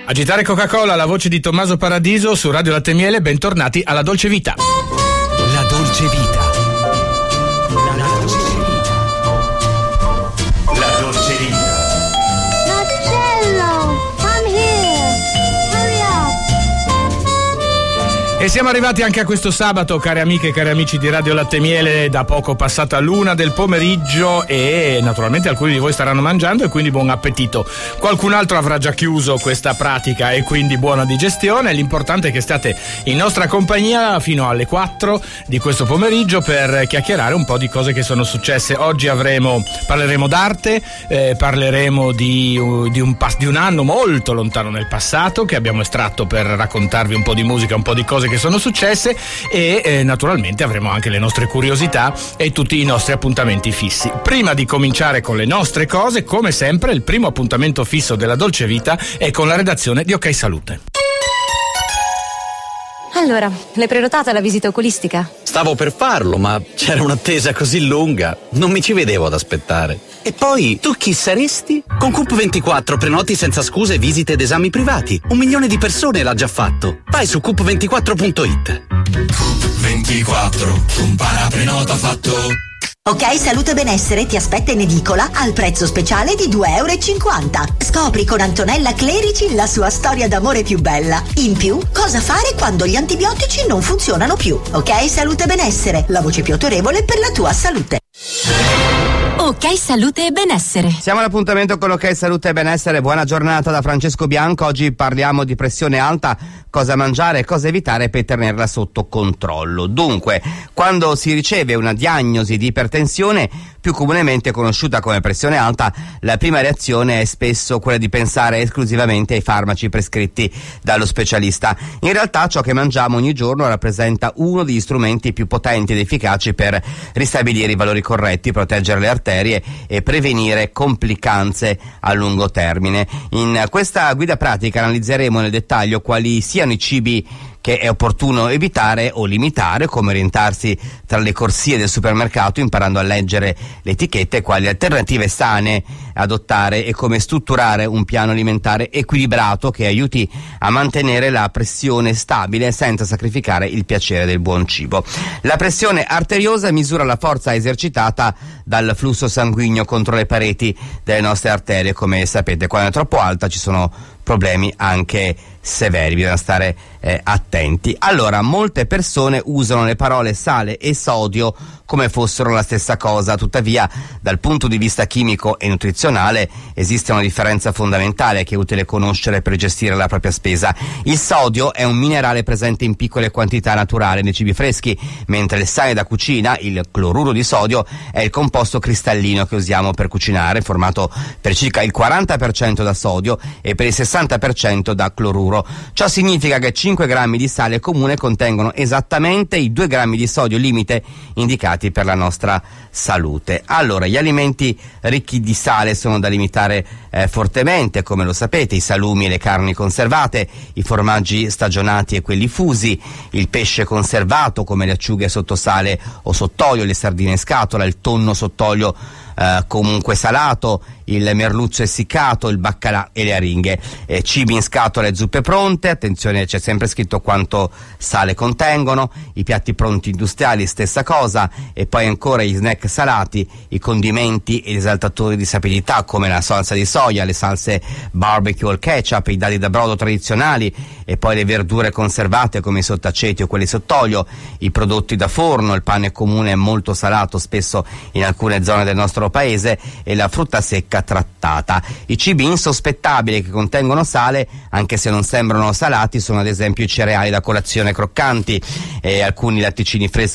Agitare Coca-Cola, la voce di Tommaso Paradiso su Radio Latte e Miele, bentornati alla Dolce Vita. La Dolce Vita. La Dolce Vita. La Dolce Vita. Marcello, I'm here. Hurry up. E siamo arrivati anche a questo sabato, cari amiche e cari amici di Radio Latte e Miele, da poco passata l'1 del pomeriggio e naturalmente alcuni di voi staranno mangiando e quindi buon appetito. Qualcun altro avrà già chiuso questa pratica e quindi buona digestione. L'importante è che state in nostra compagnia fino alle 4 di questo pomeriggio per chiacchierare un po' di cose che sono successe. Oggi parleremo d'arte, parleremo di un anno molto lontano nel passato che abbiamo estratto per raccontarvi un po' di musica, un po' di cose che sono successe e naturalmente avremo anche le nostre curiosità e tutti i nostri appuntamenti fissi. Prima di cominciare con le nostre cose, come sempre, il primo appuntamento fisso della Dolce Vita è con la redazione di Ok Salute. Allora, l'hai prenotata la visita oculistica? Stavo per farlo, ma c'era un'attesa così lunga, non mi ci vedevo ad aspettare. E poi, tu chi saresti? Con Coop24 prenoti senza scuse visite ed esami privati. 1 milione di persone l'ha già fatto. Vai su coop24.it. Coop24, un paraprenota fatto. Ok Salute e Benessere ti aspetta in edicola al prezzo speciale di €2,50. Scopri con Antonella Clerici la sua storia d'amore più bella. In più, cosa fare quando gli antibiotici non funzionano più. Ok Salute e Benessere, la voce più autorevole per la tua salute. Ok Salute e Benessere. Siamo all'appuntamento con Ok Salute e Benessere. Buona giornata da Francesco Bianco. Oggi parliamo di pressione alta, cosa mangiare e cosa evitare per tenerla sotto controllo. Dunque, quando si riceve una diagnosi di ipertensione, più comunemente conosciuta come pressione alta, la prima reazione è spesso quella di pensare esclusivamente ai farmaci prescritti dallo specialista. In realtà ciò che mangiamo ogni giorno rappresenta uno degli strumenti più potenti ed efficaci per ristabilire i valori corretti, proteggere le arterie e prevenire complicanze a lungo termine. In questa guida pratica analizzeremo nel dettaglio quali siano i cibi che è opportuno evitare o limitare, come orientarsi tra le corsie del supermercato imparando a leggere le etichette, quali alternative sane adottare e come strutturare un piano alimentare equilibrato che aiuti a mantenere la pressione stabile senza sacrificare il piacere del buon cibo. La pressione arteriosa misura la forza esercitata dal flusso sanguigno contro le pareti delle nostre arterie. Come sapete, quando è troppo alta ci sono problemi anche severi, bisogna stare attenti. Allora, molte persone usano le parole sale e sodio come fossero la stessa cosa, tuttavia dal punto di vista chimico e nutrizionale esiste una differenza fondamentale che è utile conoscere per gestire la propria spesa. Il sodio è un minerale presente in piccole quantità naturali nei cibi freschi, mentre il sale da cucina, il cloruro di sodio, è il composto cristallino che usiamo per cucinare, formato per circa il 40% da sodio e per il 60% da cloruro. Ciò significa che 5 grammi di sale comune contengono esattamente i 2 grammi di sodio limite indicati per la nostra salute. Allora, gli alimenti ricchi di sale sono da limitare fortemente, come lo sapete: i salumi e le carni conservate, i formaggi stagionati e quelli fusi, il pesce conservato come le acciughe sotto sale o sott'olio, le sardine in scatola, il tonno sott'olio comunque salato, il merluzzo essiccato, il baccalà e le aringhe. Cibi in scatola e zuppe pronte, attenzione, c'è sempre scritto quanto sale contengono. I piatti pronti industriali, stessa cosa. E poi ancora gli snack salati, i condimenti e gli esaltatori di sapidità come la salsa di soia, le salse barbecue o il ketchup, i dadi da brodo tradizionali, e poi le verdure conservate come i sottaceti o quelli sott'olio, i prodotti da forno, il pane comune molto salato spesso in alcune zone del nostro paese, e la frutta secca trattata. I cibi insospettabili che contengono sale, anche se non sembrano salati, sono ad esempio i cereali da colazione croccanti e alcuni latticini freschi